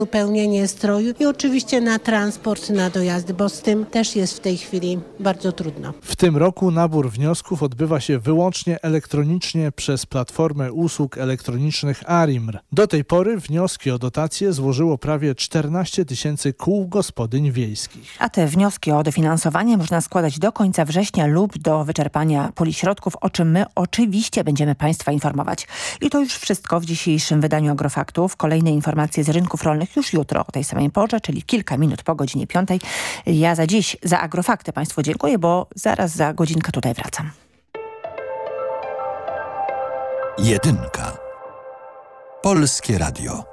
uzupełnienie stroju i oczywiście na transport, na dojazdy, bo z tym też jest w tej chwili bardzo trudno. W tym roku nabór wniosków odbywa się wyłącznie elektronicznie przez platformę usług elektronicznych ARIMR. Do tej pory wnioski o dotacje złożyło prawie 14 000 kół gospodyń wiejskich. A te wnioski o dofinansowanie można składać do końca września lub do wyczerpania puli środków, o czym my oczywiście będziemy Państwa informować. I to już wszystko w dzisiejszym wydaniu Agrofaktów. Kolejne informacje z rynków rolnych już jutro o tej samej porze, czyli kilka minut po godzinie 5. Ja za dziś, za Agrofakty Państwu dziękuję, bo zaraz za godzinkę tutaj wracam. Jedynka. Polskie Radio.